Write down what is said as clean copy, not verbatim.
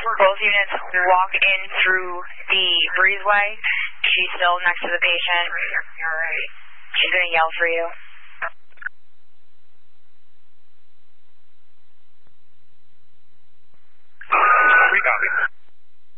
Both units walk in through the breezeway. She's still next to the patient. She's going to yell for you. We copy.